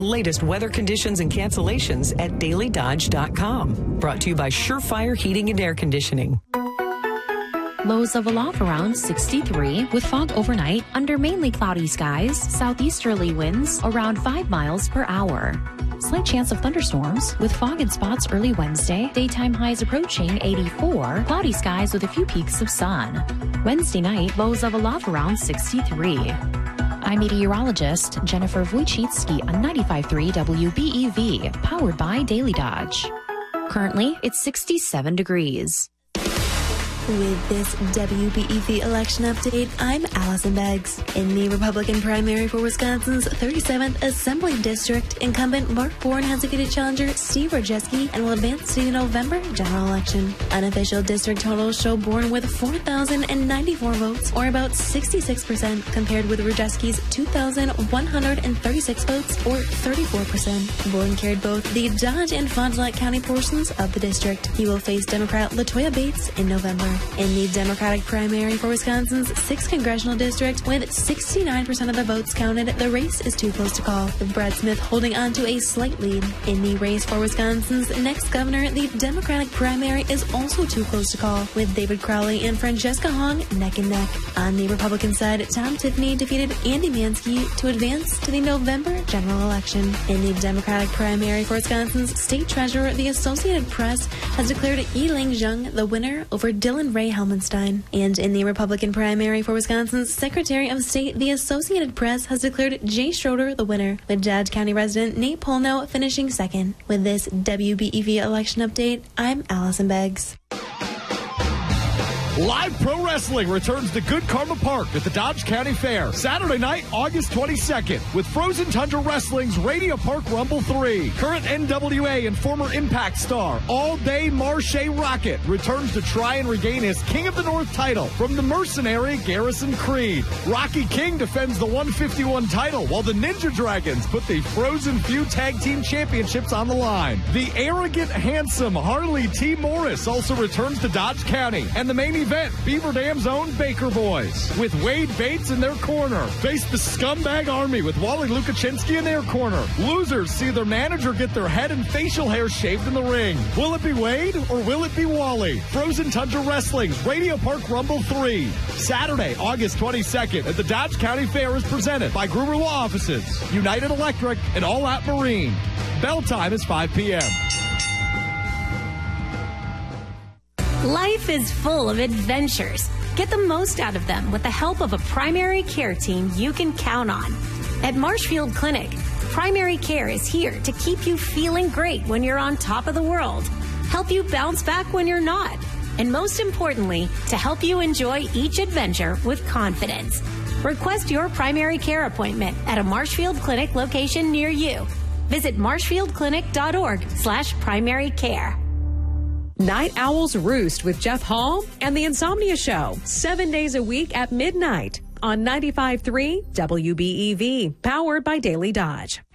Latest weather conditions and cancellations at dailydodge.com. Brought to you by Surefire Heating and Air Conditioning. Lows of aloft around 63 with fog overnight under mainly cloudy skies, southeasterly winds around 5 miles per hour. Slight chance of thunderstorms with fog in spots early Wednesday, daytime highs approaching 84, cloudy skies with a few peaks of sun. Wednesday night, lows of aloft around 63. I'm meteorologist Jennifer Wojcicki on 95.3 WBEV, powered by Daily Dodge. Currently, it's 67 degrees. With this WBEV election update, I'm Allison Beggs. In the Republican primary for Wisconsin's 37th Assembly District, incumbent Mark Bourne has defeated challenger Steve Rajewski and will advance to the November general election. Unofficial district totals show Bourne with 4,094 votes, or about 66%, compared with Rajewski's 2,136 votes, or 34%. Bourne carried both the Dodge and Fond du Lac County portions of the district. He will face Democrat Latoya Bates in November. In the Democratic primary for Wisconsin's 6th congressional district, with 69% of the votes counted, the race is too close to call, with Brad Smith holding on to a slight lead. In the race for Wisconsin's next governor, the Democratic primary is also too close to call, with David Crowley and Francesca Hong neck and neck. On the Republican side, Tom Tiffany defeated Andy Mansky to advance to the November general election. In the Democratic primary for Wisconsin's state treasurer, the Associated Press has declared Yi-Ling Zheng the winner over Dylan Ray Helmenstein. And in the Republican primary for Wisconsin's Secretary of State, the Associated Press has declared Jay Schroeder the winner, with Dodge County resident Nate Polno finishing second. With this WBEV election update, I'm Allison Beggs. Live Pro Wrestling returns to Good Karma Park at the Dodge County Fair Saturday night, August 22nd, with Frozen Tundra Wrestling's Radio Park Rumble 3. Current NWA and former Impact star All Day Marche Rocket returns to try and regain his King of the North title from the mercenary Garrison Creed. Rocky King defends the 151 title, while the Ninja Dragons put the Frozen Feud Tag Team Championships on the line. The arrogant, handsome Harley T. Morris also returns to Dodge County, and the main event, Beaver Dam's own Baker Boys, with Wade Bates in their corner, face the Scumbag Army with Wally Lukachinski in their corner. Losers see their manager get their head and facial hair shaved in the ring. Will it be Wade or will it be Wally? Frozen Tundra Wrestling's Radio Park Rumble 3, Saturday, August 22nd at the Dodge County Fair, is presented by Gruber Law Offices, United Electric, and All Out Marine. Bell time is 5 p.m. Life is full of adventures. Get the most out of them with the help of a primary care team you can count on. At Marshfield Clinic, primary care is here to keep you feeling great when you're on top of the world, help you bounce back when you're not, and most importantly, to help you enjoy each adventure with confidence. Request your primary care appointment at a Marshfield Clinic location near you. Visit marshfieldclinic.org/primary care. Night Owls Roost with Jeff Hall and The Insomnia Show, 7 days a week at midnight on 95.3 WBEV, powered by Daily Dodge.